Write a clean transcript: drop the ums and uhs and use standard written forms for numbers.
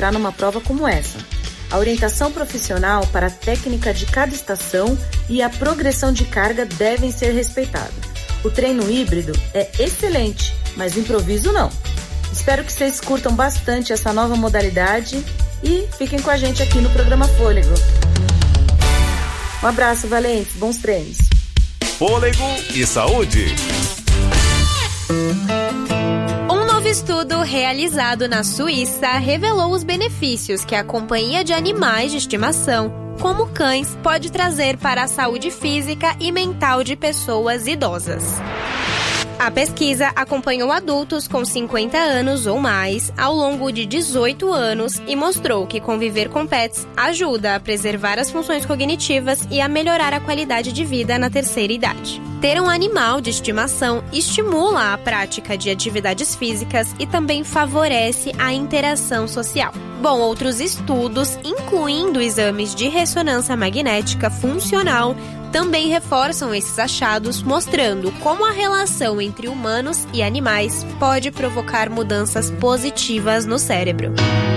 entrar numa prova como essa. A orientação profissional para a técnica de cada estação e a progressão de carga devem ser respeitadas. O treino híbrido é excelente, mas o improviso não. Espero que vocês curtam bastante essa nova modalidade e fiquem com a gente aqui no programa Fôlego. Um abraço, valentes, bons treinos. Fôlego e saúde. Um novo estudo realizado na Suíça revelou os benefícios que a companhia de animais de estimação, como cães, pode trazer para a saúde física e mental de pessoas idosas. A pesquisa acompanhou adultos com 50 anos ou mais ao longo de 18 anos e mostrou que conviver com pets ajuda a preservar as funções cognitivas e a melhorar a qualidade de vida na terceira idade. Ter um animal de estimação estimula a prática de atividades físicas e também favorece a interação social. Bom, outros estudos, incluindo exames de ressonância magnética funcional, também reforçam esses achados, mostrando como a relação entre humanos e animais pode provocar mudanças positivas no cérebro.